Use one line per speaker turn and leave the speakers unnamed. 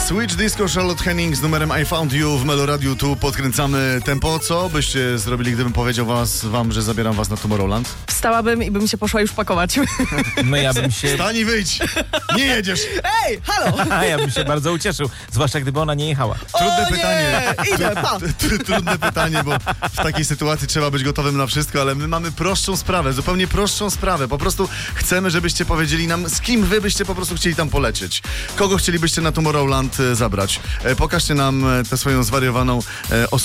Switch Disco, Charlotte Henning z numerem I Found You w Meloradiu. Tu podkręcamy tempo. Co byście zrobili, gdybym powiedział wam, że zabieram was na Tomorrowland?
Wstałabym i bym się poszła już pakować.
No ja bym się...
Wstań i wyjdź! Nie jedziesz!
Ej, halo!
Ja bym się bardzo ucieszył, zwłaszcza gdyby ona nie jechała.
Trudne
O,
pytanie.
Nie, idę, pa.
Trudne pytanie, bo w takiej sytuacji trzeba być gotowym na wszystko, ale my mamy prostszą sprawę, zupełnie prostszą sprawę. Po prostu chcemy, żebyście powiedzieli nam, z kim wy byście po prostu chcieli tam polecieć. Kogo chcielibyście na Tomorrowland zabrać. Pokażcie nam tę swoją zwariowaną osobę.